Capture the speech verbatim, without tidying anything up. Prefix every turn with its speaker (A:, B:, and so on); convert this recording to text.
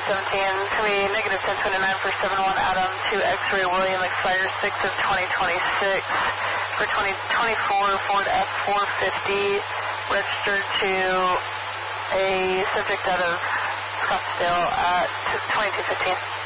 A: seventeen. To be negative ten twenty-nine for seven one Adam to X-ray William expires six of twenty twenty-six. For twenty twenty-four Ford F four fifty registered to a subject out of Scottsdale at twenty-two fifteen.